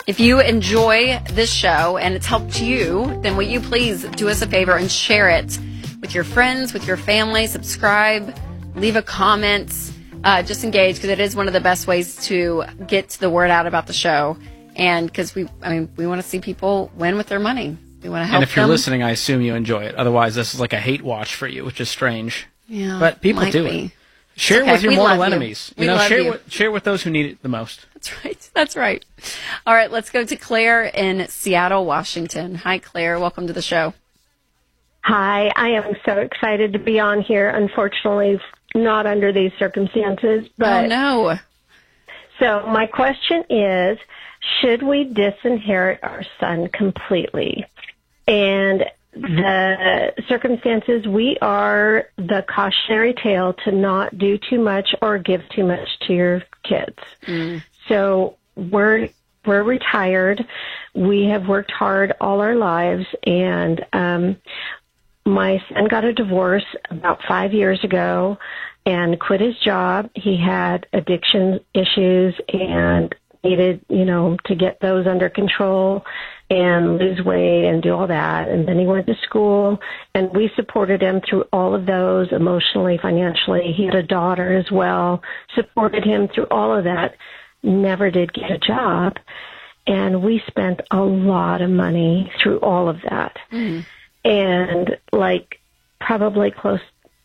If you enjoy this show and it's helped you, then will you please do us a favor and share it with your friends, with your family, subscribe, leave a comment, just engage, because it is one of the best ways to get the word out about the show. And because we want to see people win with their money. We want to help them. And if you're listening, I assume you enjoy it. Otherwise, this is like a hate watch for you, which is strange. Yeah, but people do it. Share it with your mortal enemies. Share with those who need it the most. That's right. That's right. All right, let's go to Claire in Seattle, Washington. Hi, Claire. Welcome to the show. Hi. I am so excited to be on here. Unfortunately, not under these circumstances. But oh, no. So my question is, should we disinherit our son completely? And the circumstances, we are the cautionary tale to not do too much or give too much to your kids. So we're retired. We have worked hard all our lives, and my son got a divorce about 5 years ago and quit his job. He had addiction issues and needed, to get those under control and lose weight and do all that. And then he went to school, and we supported him through all of those emotionally, financially. He had a daughter as well, supported him through all of that, never did get a job. And we spent a lot of money through all of that. And probably close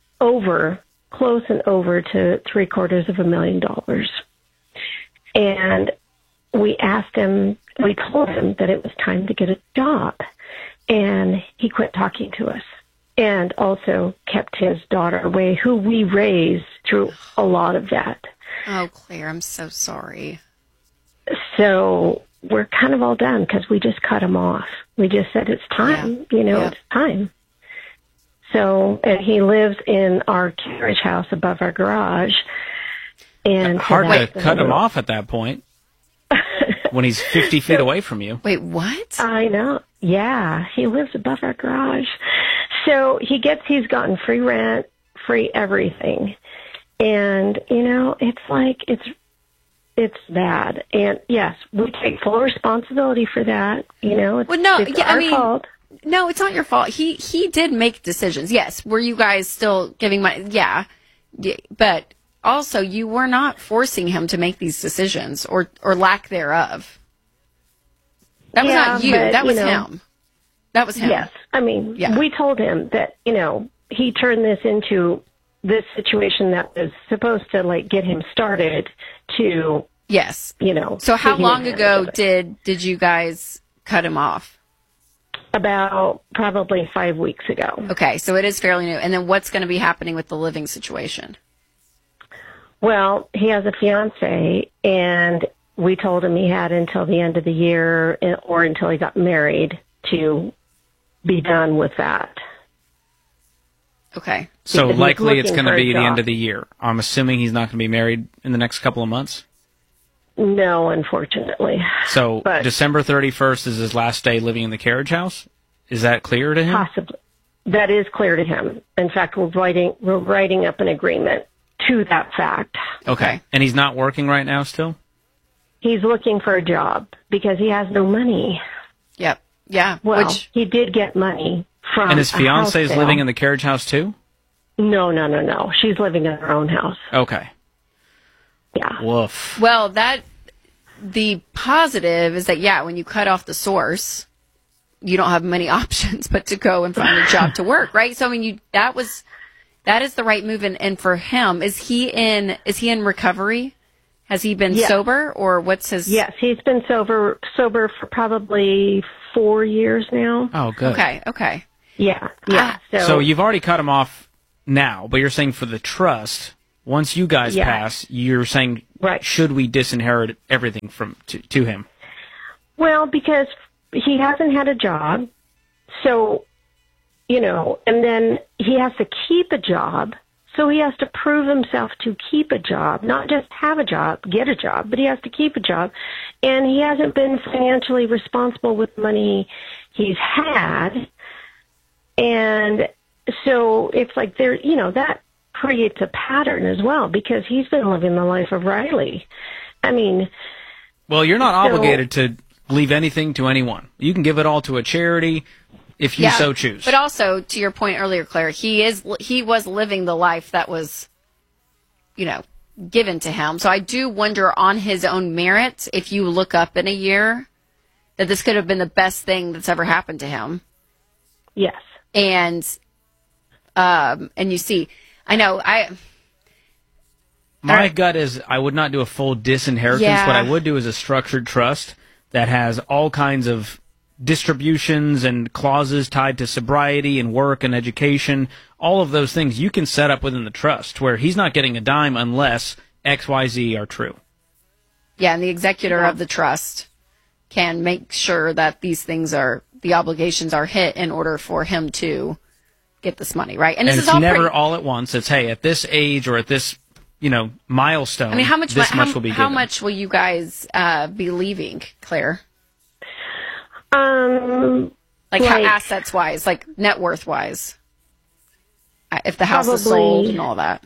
and over to $750,000. And we told him that it was time to get a job, and he quit talking to us and also kept his daughter away, who we raised through a lot of that. Oh, Claire, I'm so sorry. So we're kind of all done because we just cut him off. We just said, it's time, it's time. So, and he lives in our carriage house above our garage. And hard to cut him off at that point. When he's 50 feet away from you. Wait, what? I know. Yeah, he lives above our garage. So he's gotten free rent, free everything. And, it's bad. And yes, we take full responsibility for that. It's our fault. No, it's not your fault. He did make decisions. Yes. Were you guys still giving money? Yeah. But also, you were not forcing him to make these decisions or lack thereof. That was not you. That was him. That was him. Yes. We told him that, he turned this into this situation that was supposed to, get him started to, yes. So how long ago did you guys cut him off? About probably 5 weeks ago. Okay, so it is fairly new. And then what's going to be happening with the living situation? Well, he has a fiance, and we told him he had until the end of the year or until he got married to be done with that. Okay. So likely it's going to be the end of the year. I'm assuming he's not going to be married in the next couple of months? No, unfortunately. So December 31st is his last day living in the carriage house? Is that clear to him? Possibly. That is clear to him. In fact, we're writing up an agreement to that fact. Okay. And he's not working right now still? He's looking for a job because he has no money. Yep. Yeah. Well, he did get money from And his fiancée is living in the carriage house too? No. She's living in her own house. Okay. Yeah. Woof. Well, the positive is that, when you cut off the source, you don't have many options but to go and find a job to work, right? So, that is the right move. And for him, is he in recovery? Has he been sober, or what's his? Yes, he's been sober for probably 4 years now. Oh, good. Okay. Yeah. So you've already cut him off now, but you're saying for the trust, once you guys pass, you're saying, should we disinherit everything to him? Well, because he hasn't had a job, so, and then he has to keep a job. So he has to prove himself to keep a job, not just have a job, get a job, but he has to keep a job. And he hasn't been financially responsible with money he's had. And so it's like that creates a pattern as well, because he's been living the life of Riley. Well, you're not obligated to leave anything to anyone. You can give it all to a charity if you so choose. But also, to your point earlier, Claire, he was living the life that was, given to him. So I do wonder on his own merit, if you look up in a year, that this could have been the best thing that's ever happened to him. Yes. And you see, my gut is I would not do a full disinheritance. Yeah. What I would do is a structured trust that has all kinds of distributions and clauses tied to sobriety and work and education. All of those things you can set up within the trust where he's not getting a dime unless X, Y, Z are true. Yeah, and the executor of the trust can make sure that these things the obligations are hit in order for him to get this money, right? And this is all never all at once. It's, hey, at this age or at this, milestone, how much will be given. How much will you guys be leaving, Claire? Like assets wise, like net worth wise, if the house is sold and all that.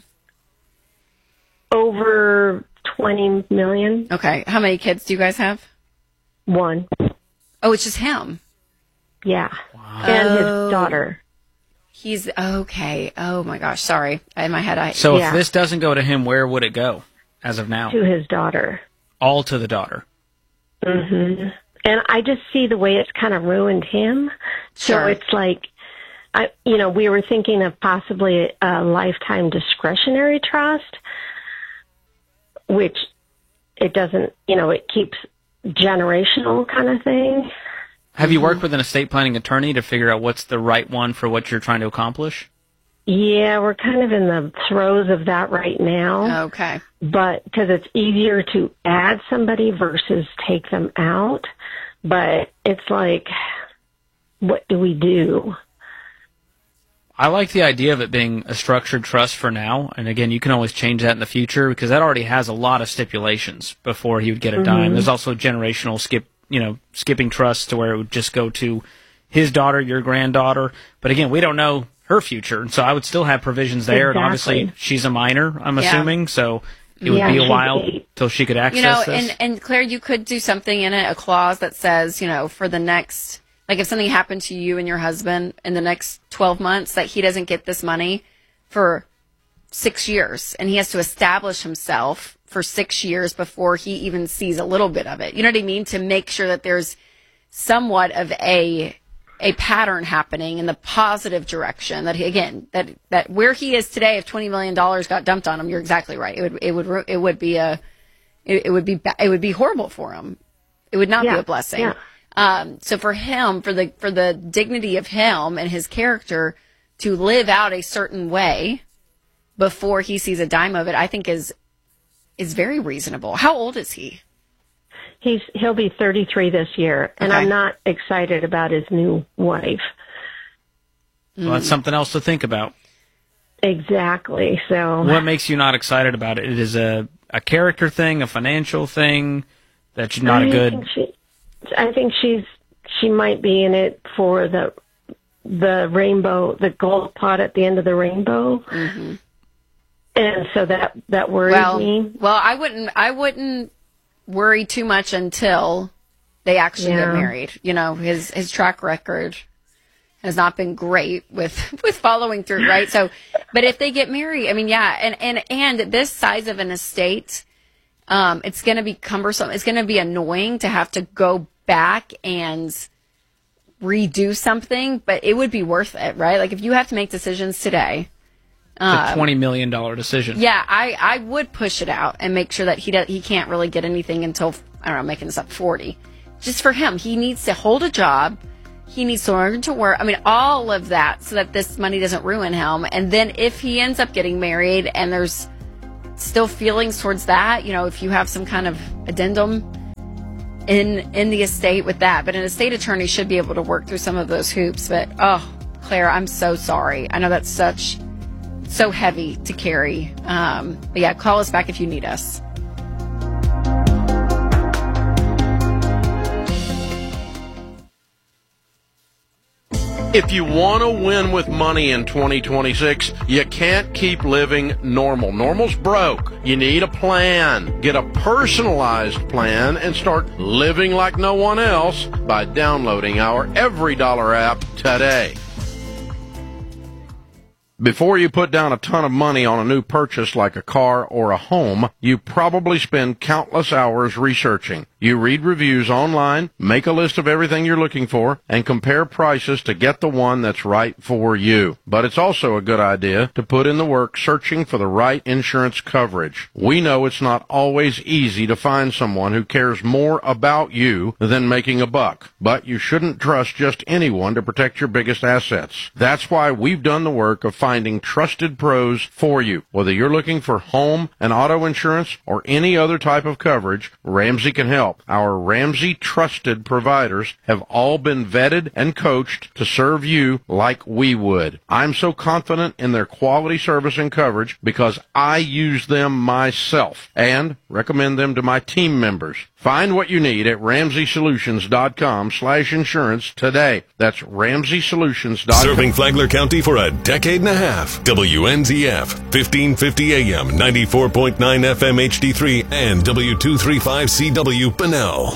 Over $20 million. Okay. How many kids do you guys have? 1. Oh, it's just him. Yeah. Wow. And his daughter. He's okay. Oh my gosh. Sorry. In my head, if this doesn't go to him, where would it go as of now? To his daughter. All to the daughter. Mm-hmm. And I just see the way it's kind of ruined him. Sure. So it's like, we were thinking of possibly a lifetime discretionary trust, which it doesn't, it keeps generational kind of thing. Have you worked with an estate planning attorney to figure out what's the right one for what you're trying to accomplish? Yeah, we're kind of in the throes of that right now. Okay. But because it's easier to add somebody versus take them out. But it's like, what do we do? I like the idea of it being a structured trust for now. And again, you can always change that in the future because that already has a lot of stipulations before he would get a dime. There's also generational skipping trusts to where it would just go to his daughter, your granddaughter. But again, we don't know her future. And so I would still have provisions there. Exactly. And obviously she's a minor, I'm assuming. So it would be a while till she could access this. And Claire, you could do something in it, a clause that says, for the next, like if something happened to you and your husband in the next 12 months, that he doesn't get this money for 6 years. And he has to establish himself for 6 years before he even sees a little bit of it. You know what I mean? To make sure that there's somewhat of a pattern happening in the positive direction. That he, again, that where he is today, if $20 million got dumped on him, you're exactly right. It would be horrible for him. It would not be a blessing. Yeah. So for him, for the dignity of him and his character to live out a certain way before he sees a dime of it, I think is very reasonable. How old is he? He'll be 33 this year, and I'm not excited about his new wife. Well, that's something else to think about. Exactly. So, what makes you not excited about it? It is a character thing, a financial thing. That's not a good. I think she might be in it for the rainbow, the gold pot at the end of the rainbow. Mm-hmm. And so that worries me. Well, I wouldn't worry too much until they actually get married. His track record has not been great with following through, right? So, but if they get married, and this size of an estate, it's going to be cumbersome. It's going to be annoying to have to go back and redo something, but it would be worth it, right? Like if you have to make decisions today. It's a $20 million decision. Yeah, I would push it out and make sure that he can't really get anything until, I don't know, making this up, 40. Just for him, he needs to hold a job. He needs to learn to work. All of that so that this money doesn't ruin him. And then if he ends up getting married and there's still feelings towards that, if you have some kind of addendum in the estate with that. But an estate attorney should be able to work through some of those hoops. But, Claire, I'm so sorry. I know that's so heavy to carry. But yeah, call us back if you need us. If you want to win with money in 2026, you can't keep living normal. Normal's broke. You need a plan. Get a personalized plan and start living like no one else by downloading our Every Dollar app today. Before you put down a ton of money on a new purchase like a car or a home, you probably spend countless hours researching. You read reviews online, make a list of everything you're looking for, and compare prices to get the one that's right for you. But it's also a good idea to put in the work searching for the right insurance coverage. We know it's not always easy to find someone who cares more about you than making a buck, but you shouldn't trust just anyone to protect your biggest assets. That's why we've done the work of finding trusted pros for you. Whether you're looking for home and auto insurance or any other type of coverage, Ramsey can help. Our Ramsey trusted providers have all been vetted and coached to serve you like we would. I'm so confident in their quality service and coverage because I use them myself and recommend them to my team members. Find what you need at RamseySolutions.com/insurance today. That's RamseySolutions.com. Serving Flagler County for a decade and a half. WNZF, 1550 AM, 94.9 FM HD3, and W235CW Bunnell.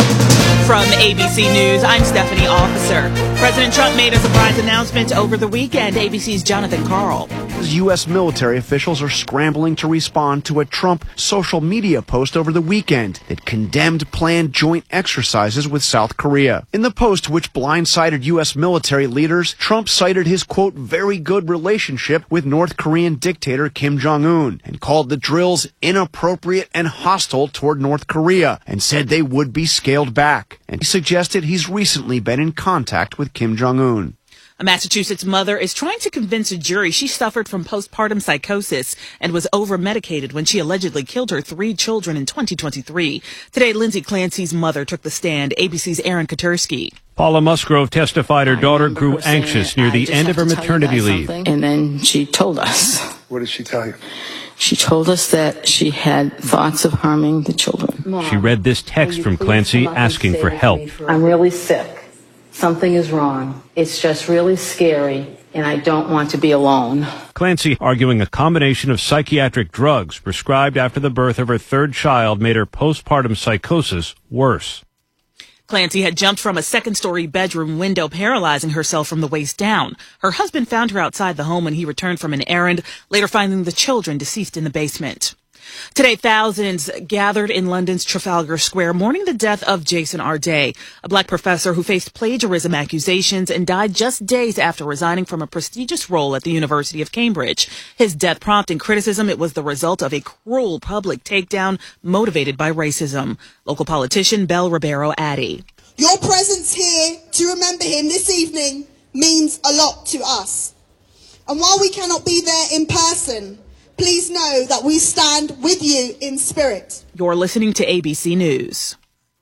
From ABC News, I'm Stephanie Officer. President Trump made a surprise announcement over the weekend. ABC's Jonathan Karl. U.S. military officials are scrambling to respond to a Trump social media post over the weekend that condemned planned joint exercises with South Korea. In the post, which blindsided U.S. military leaders, Trump cited his, quote, very good relationship with North Korean dictator Kim Jong-un and called the drills inappropriate and hostile toward North Korea and said they would be scaled back. And he suggested he's recently been in contact with Kim Jong-un. A Massachusetts mother is trying to convince a jury she suffered from postpartum psychosis and was over-medicated when she allegedly killed her 3 children in 2023. Today, Lindsay Clancy's mother took the stand. ABC's Aaron Katursky. Paula Musgrove testified her daughter grew anxious near the end of her maternity leave. And then she told us. What did she tell you? She told us that she had thoughts of harming the children. Mom, she read this text from Clancy asking for help. I'm really sick. Something is wrong. It's just really scary, and I don't want to be alone. Clancy arguing a combination of psychiatric drugs prescribed after the birth of her 3rd child made her postpartum psychosis worse. Clancy had jumped from a 2nd-story bedroom window, paralyzing herself from the waist down. Her husband found her outside the home when he returned from an errand, later finding the children deceased in the basement. Today, thousands gathered in London's Trafalgar Square mourning the death of Jason Arday, a black professor who faced plagiarism accusations and died just days after resigning from a prestigious role at the University of Cambridge. His death prompting criticism. It was the result of a cruel public takedown motivated by racism. Local politician Belle Ribeiro Addy. Your presence here to remember him this evening means a lot to us. And while we cannot be there in person, please know that we stand with you in spirit. You're listening to ABC News.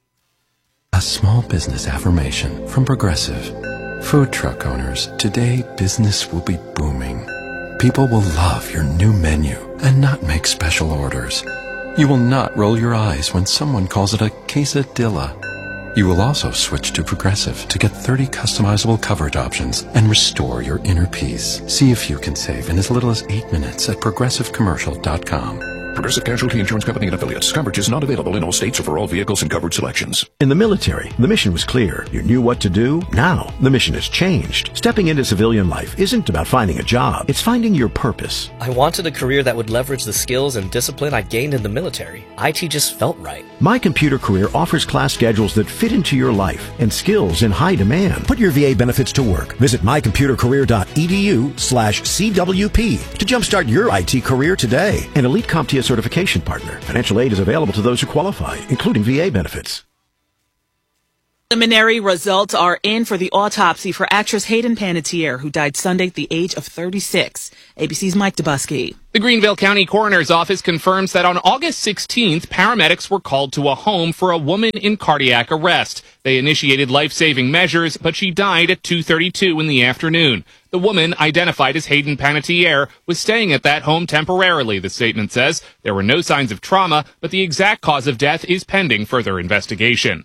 A small business affirmation from Progressive. Food truck owners, today business will be booming. People will love your new menu and not make special orders. You will not roll your eyes when someone calls it a quesadilla. You will also switch to Progressive to get 30 customizable coverage options and restore your inner peace. See if you can save in as little as 8 minutes at ProgressiveCommercial.com. Progressive Casualty Insurance Company and Affiliates. Coverage is not available in all states or for all vehicles and coverage selections. In the military, the mission was clear. You knew what to do. Now, the mission has changed. Stepping into civilian life isn't about finding a job. It's finding your purpose. I wanted a career that would leverage the skills and discipline I gained in the military. IT just felt right. My Computer Career offers class schedules that fit into your life and skills in high demand. Put your VA benefits to work. Visit mycomputercareer.edu/CWP to jumpstart your IT career today. An Elite CompTIA certification partner. Financial aid is available to those who qualify, including VA benefits. Preliminary results are in for the autopsy for actress Hayden Panettiere, who died Sunday at the age of 36. ABC's Mike Dubusky. The Greenville County Coroner's Office confirms that on August 16th, paramedics were called to a home for a woman in cardiac arrest. They initiated life-saving measures, but she died at 2:32 in the afternoon. The woman, identified as Hayden Panettiere, was staying at that home temporarily, the statement says. There were no signs of trauma, but the exact cause of death is pending further investigation.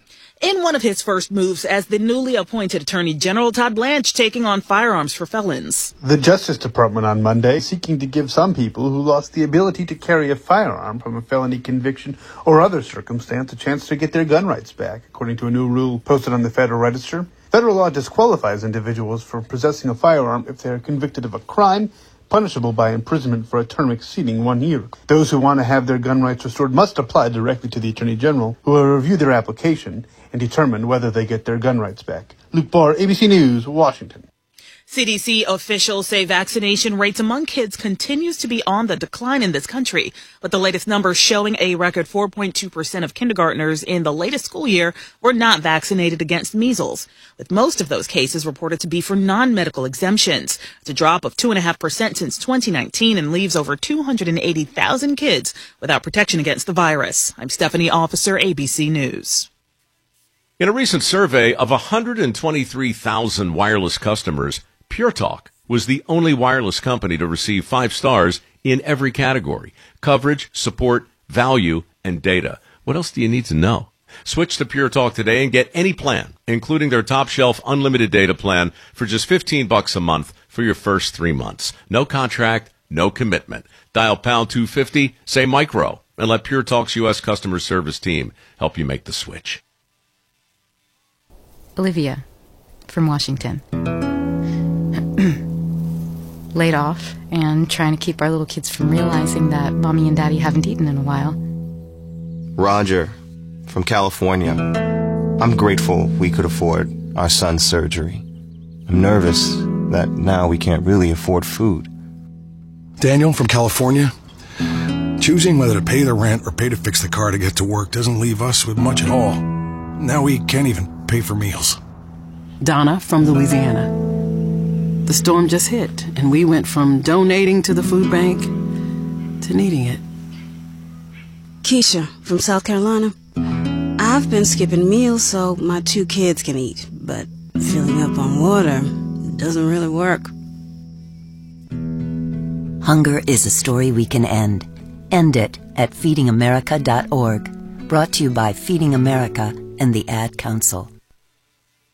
In one of his first moves as the newly appointed Attorney General, Todd Blanche taking on firearms for felons. The Justice Department on Monday seeking to give some people who lost the ability to carry a firearm from a felony conviction or other circumstance a chance to get their gun rights back, according to a new rule posted on the Federal Register. Federal law disqualifies individuals for possessing a firearm if they are convicted of a crime punishable by imprisonment for a term exceeding 1 year. Those who want to have their gun rights restored must apply directly to the Attorney General, who will review their application and determine whether they get their gun rights back. Luke Barr, ABC News, Washington. CDC officials say vaccination rates among kids continues to be on the decline in this country, with the latest numbers showing a record 4.2% of kindergartners in the latest school year were not vaccinated against measles, with most of those cases reported to be for non-medical exemptions. It's a drop of 2.5% since 2019 and leaves over 280,000 kids without protection against the virus. I'm Stephanie Officer, ABC News. In a recent survey of 123,000 wireless customers, Pure Talk was the only wireless company to receive 5 stars in every category: coverage, support, value, and data. What else do you need to know? Switch to Pure Talk today and get any plan, including their top shelf unlimited data plan, for just $15 a month for your first 3 months. No contract, no commitment. Dial pound 250, say micro, and let Pure Talk's U.S. customer service team help you make the switch. Olivia from Washington. Laid off and trying to keep our little kids from realizing that Mommy and Daddy haven't eaten in a while. Roger from California. I'm grateful we could afford our son's surgery. I'm nervous that now we can't really afford food. Daniel from California. Choosing whether to pay the rent or pay to fix the car to get to work doesn't leave us with much at all. Now we can't even pay for meals. Donna from Louisiana. The storm just hit, and we went from donating to the food bank to needing it. Keisha from South Carolina. I've been skipping meals so my 2 kids can eat, but filling up on water doesn't really work. Hunger is a story we can end. End it at feedingamerica.org. Brought to you by Feeding America and the Ad Council.